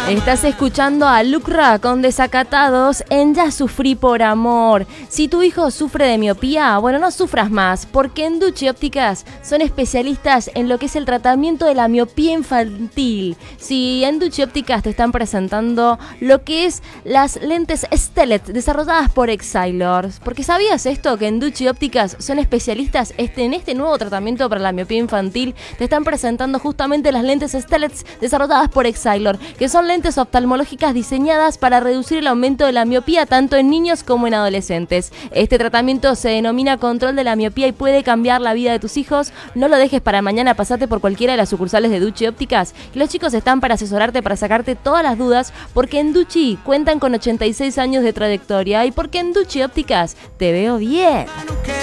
Estás escuchando a Lucra con Desacatados en Ya Sufrí por Amor. Si tu hijo sufre de miopía, bueno, no sufras más, porque en Ducci Ópticas son especialistas en lo que es el tratamiento de la miopía infantil. Si en Ducci Ópticas te están presentando lo que es las lentes Stellet desarrolladas por Exilor. Porque ¿sabías esto? Que en Ducci Ópticas son especialistas en este nuevo tratamiento para la miopía infantil. Te están presentando justamente las lentes Stellet desarrolladas por Exilor, que son lentes oftalmológicas diseñadas para reducir el aumento de la miopía tanto en niños como en adolescentes. Este tratamiento se denomina control de la miopía y puede cambiar la vida de tus hijos. No lo dejes para mañana, pasate por cualquiera de las sucursales de Ducci Ópticas. Los chicos están para asesorarte, para sacarte todas las dudas, porque en Ducci cuentan con 86 años de trayectoria y porque en Ducci Ópticas te veo bien.